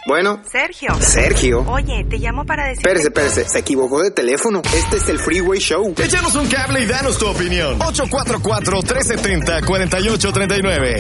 Bueno. Sergio. Oye, te llamo para decir... Espérese. Se equivocó de teléfono. Este es el Freeway Show. Échanos un cable y danos tu opinión. 844-370-4839.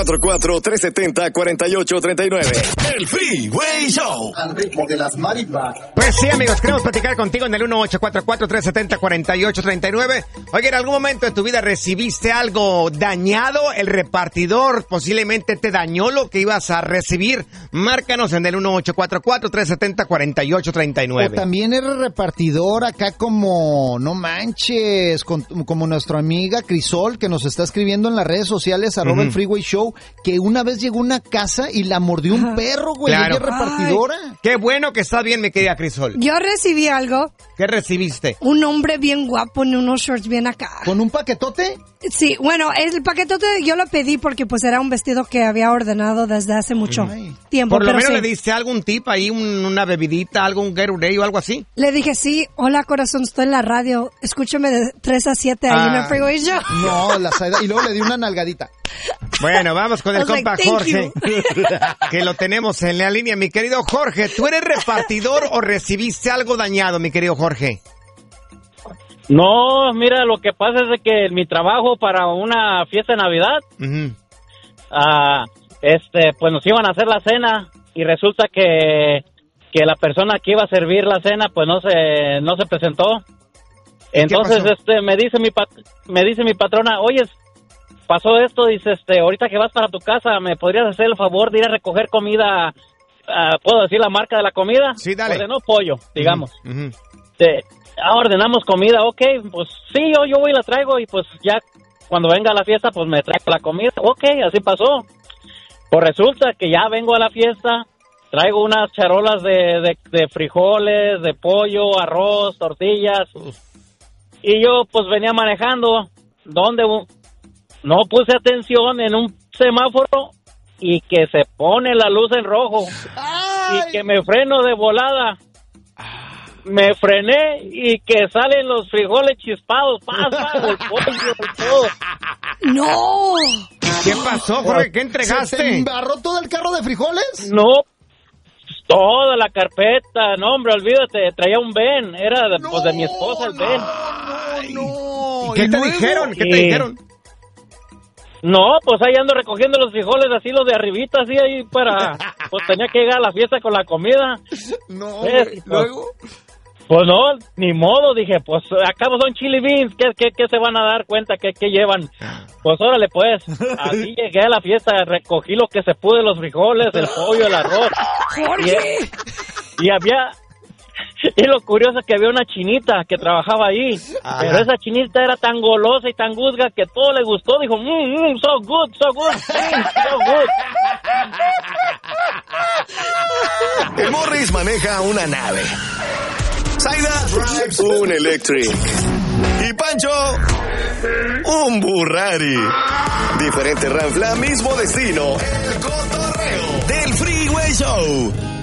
844-370-4839. El Freeway Show. Al ritmo de las marimbas. Pues sí, amigos, queremos platicar contigo en el 1844-370-4839. Oye, ¿en algún momento de tu vida recibiste algo dañado? El repartidor posiblemente te dañó lo que ibas a recibir. Márcanos en el 1844-370-4839. O también eres repartidor acá como, no manches, como nuestra amiga Crisol, que nos está escribiendo en las redes sociales, @el Freeway Show, que una vez llegó a una casa y la mordió un perro, güey. Claro. Ella es repartidora. Ay, qué bueno que estás bien, mi querida Crisol. Yo recibí algo. ¿Qué recibiste? Un hombre bien guapo en unos shorts bien acá. ¿Con un paquetote? Sí, bueno, el paquetote yo lo pedí porque pues era un vestido que había ordenado desde hace mucho tiempo. Por lo pero menos sí. le diste algún tip ahí, una bebidita, algún Gatorade o algo así. Le dije, sí, hola corazón, estoy en la radio, escúchame de 3 a 7 ahí en el Freeway Show. No, la Saida, y luego le di una nalgadita. Bueno, vamos con el compa Jorge, que lo tenemos en la línea. Mi querido Jorge, ¿tú eres repartidor o recibiste algo dañado, mi querido Jorge? No, mira, lo que pasa es de que mi trabajo para una fiesta de Navidad, pues nos iban a hacer la cena y resulta que la persona que iba a servir la cena pues no se presentó. Entonces me dice mi patrona, oye, pasó esto, dice, ahorita que vas para tu casa, ¿me podrías hacer el favor de ir a recoger comida? ¿Puedo decir la marca de la comida? Sí, dale. Ordenó pollo, digamos. Ordenamos comida, ok, pues sí, yo voy y la traigo y pues ya cuando venga a la fiesta pues me traigo la comida, ok, así pasó. Pues resulta que ya vengo a la fiesta, traigo unas charolas de frijoles, de pollo, arroz, tortillas, y yo pues venía manejando, donde no puse atención en un semáforo y que se pone la luz en rojo. ¡Ay! Y que me freno de volada. Me frené y que salen los frijoles chispados, el pollo, todo. ¡No! ¿Qué pasó, Jorge? ¿Qué entregaste? ¿Se te embarró todo el carro de frijoles? No, toda la carpeta, no, hombre, olvídate, traía un Ben, era de mi esposa el Ben. No. ¿Qué te dijeron? ¿Qué te dijeron? No, pues ahí ando recogiendo los frijoles, así los de arribita, así ahí para... Pues tenía que llegar a la fiesta con la comida. No, luego... Pues no, ni modo, dije, pues acá son chili beans, ¿qué se van a dar cuenta? ¿Qué llevan? Pues órale, pues, así llegué a la fiesta, recogí lo que se pude, los frijoles, el pollo, el arroz. ¡Jorge! Y lo curioso es que había una chinita que trabajaba ahí, pero esa chinita era tan golosa y tan guzga que todo le gustó, dijo, so good, so good. El Morris maneja una nave. Saida drives un Electric. Y Pancho, un Burrari. Diferente ranfla, mismo destino. El cotorreo del Freeway Show.